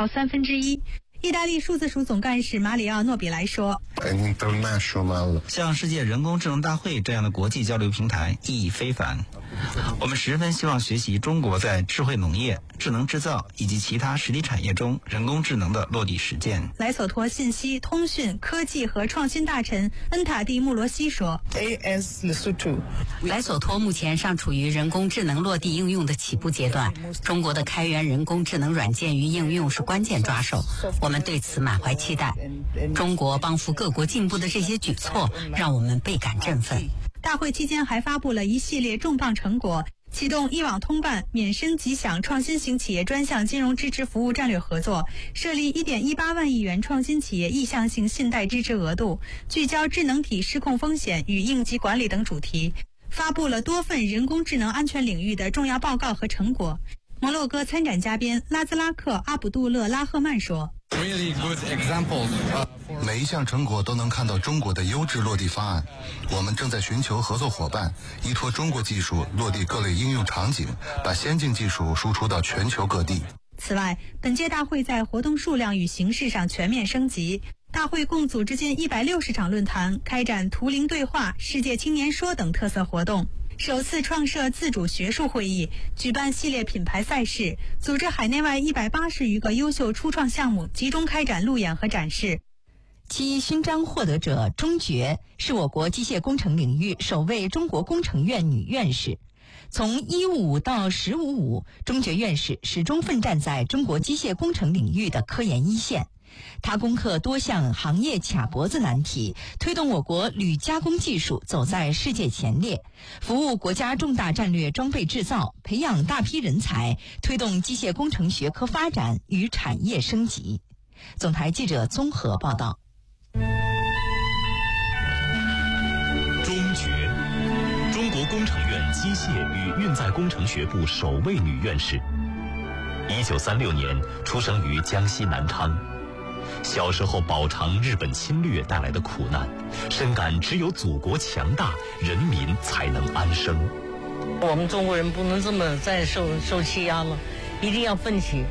超1/3。意大利数字署总干事马里奥·诺比莱说， 像世界人工智能大会这样的国际交流平台意义非凡。我们十分希望学习中国在智慧农业、智能制造以及其他实体产业中人工智能的落地实践。 莱索托信息、通讯、科技和创新大臣恩塔蒂穆罗西说， 莱索托目前尚处于人工智能落地应用的起步阶段，中国的开源人工智能软件与应用是关键抓手，我们对此满怀期待。中国帮扶各国进步的这些举措让我们倍感振奋。 大会期间还发布了一系列重磅成果，启动一网通办、免申即享创新型企业专项金融支持服务战略合作，设立1.18万亿元创新企业意向性信贷支持额度，聚焦智能体失控风险与应急管理等主题，发布了多份人工智能安全领域的重要报告和成果。摩洛哥参展嘉宾拉兹拉克·阿卜杜勒拉赫曼说， 每一项成果都能看到中国的优质落地方案，我们正在寻求合作伙伴，依托中国技术落地各类应用场景，把先进技术输出到全球各地。 此外，本届大会在活动数量与形式上全面升级，大会共组织近160场论坛，开展图灵对话、世界青年说等特色活动，首次创设自主学术会议，举办系列品牌赛事，组织海内外180余个优秀初创项目集中开展路演和展示。 其勋章获得者钟珏是我国机械工程领域首位中国工程院女院士。从155到1055，钟珏院士始终奋战在中国机械工程领域的科研一线。他攻克多项行业卡脖子难题，推动我国铝加工技术走在世界前列，服务国家重大战略装备制造，培养大批人才，推动机械工程学科发展与产业升级。总台记者综合报道。 钟珏，中国工程院机械与运载工程学部首位女院士。1936年出生于江西南昌。小时候饱尝日本侵略带来的苦难，深感只有祖国强大，人民才能安生。 我们中国人不能这么再受欺压了，一定要奋起。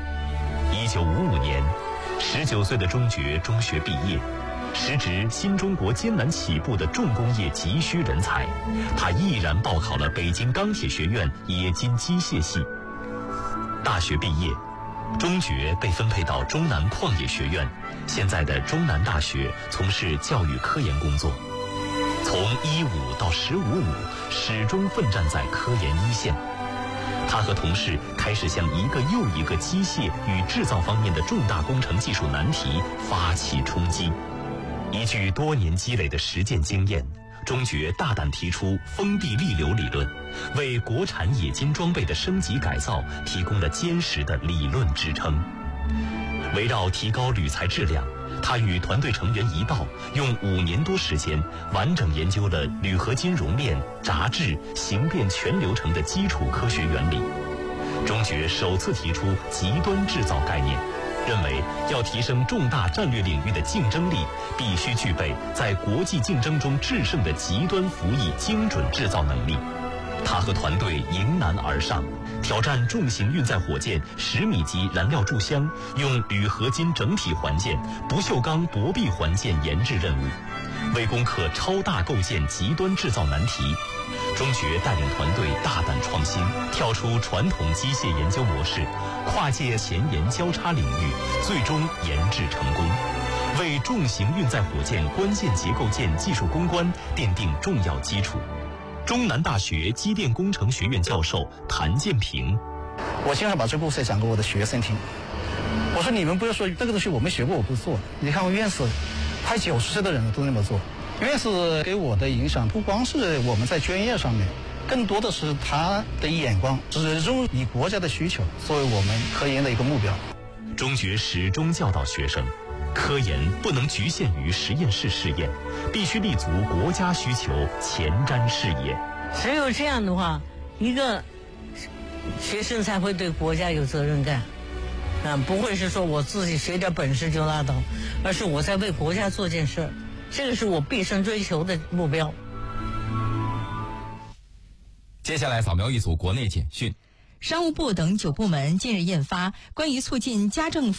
1955年，19岁的钟珏中学毕业，时值新中国艰难起步的重工业急需人才，他毅然报考了北京钢铁学院冶金机械系。大学毕业，钟珏被分配到中南矿业学院，现在的中南大学，从事教育科研工作。从15到1555，始终奋战在科研一线。他和同事开始向一个又一个机械与制造方面的重大工程技术难题发起冲击。依据多年积累的实践经验，钟珏大胆提出封闭利流理论，为国产冶金装备的升级改造提供了坚实的理论支撑。围绕提高铝材质量，他与团队成员一道，用5年多时间，完整研究了铝合金熔炼、炸制、形变全流程的基础科学原理。钟珏首次提出极端制造概念，认为要提升重大战略领域的竞争力，必须具备在国际竞争中制胜的极端服役精准制造能力。他和团队迎难而上，挑战重型运载火箭10米级燃料注箱用铝合金整体环件、不锈钢薄壁环件研制任务，为攻克超大构件极端制造难题。钟珏带领团队大胆创新，跳出传统机械研究模式，跨界前沿交叉领域，最终研制成功，为重型运载火箭关键结构件技术攻关奠定重要基础。中南大学机电工程学院教授谭建平， 我经常把这故事讲给我的学生听。我说你们不要说这个东西我没学过我不做，你看我院士快90岁的人了都那么做。院士给我的影响不光是我们在专业上面，更多的是他的眼光，始终以国家的需求作为我们科研的一个目标。 钟珏始终教导学生，科研不能局限于实验室试验，必须立足国家需求，前瞻视野。 只有这样的话，一个学生才会对国家有责任感，不会是说我自己学点本事就拉倒，而是我在为国家做件事，这个是我毕生追求的目标。 接下来扫描一组国内简讯。 商务部等9部门近日印发关于促进家政